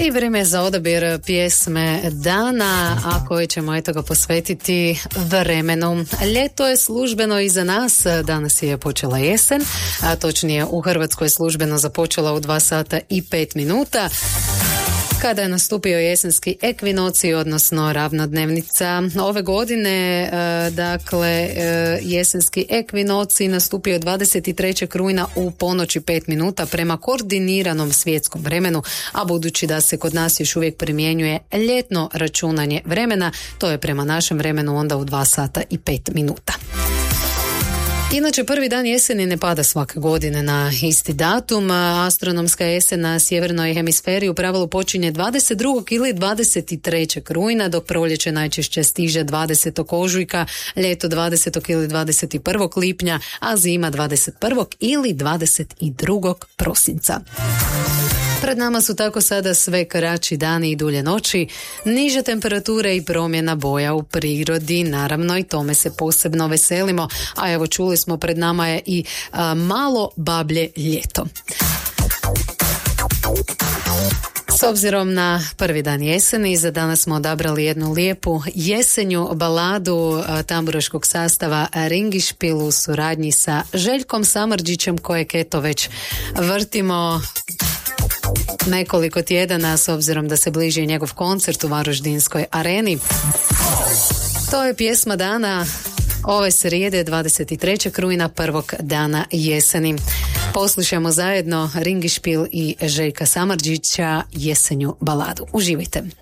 I vrijeme je za odabir pjesme dana, a koje ćemo eto ga posvetiti vremenu. Ljeto je službeno iza nas, danas je počela jesen, a točnije u Hrvatskoj je službeno započela u 2 sata i 5 minuta. Kada je nastupio jesenski ekvinocij, odnosno ravnodnevnica ove godine, jesenski ekvinocij nastupio 23. rujna u ponoći 5 minuta prema koordiniranom svjetskom vremenu, a budući da se kod nas još uvijek primjenjuje ljetno računanje vremena, to je prema našem vremenu onda u 2 sata i 5 minuta. Inače, prvi dan jeseni ne pada svake godine na isti datum. Astronomska jesen na sjevernoj hemisferi u pravilu počinje 22. ili 23. rujna, dok proljeće najčešće stiže 20. ožujka, ljeto 20. ili 21. lipnja, a zima 21. ili 22. prosinca. Pred nama su tako sada sve kraći dani i dulje noći, niže temperature i promjena boja u prirodi, naravno i tome se posebno veselimo, a evo čuli smo, pred nama je i malo bablje ljeto. S obzirom na prvi dan jeseni, za danas smo odabrali jednu lijepu jesenju baladu tamburaškog sastava Ringišpil u suradnji sa Željkom Samardžićem, kojeg eto već vrtimo nekoliko tjedana, s obzirom da se bliži njegov koncert u Varaždinskoj areni. To je pjesma dana ove srijede 23. rujna, prvog dana jeseni. Poslušajmo zajedno Ringišpil i Željka Samardžića, jesenju baladu. Uživajte.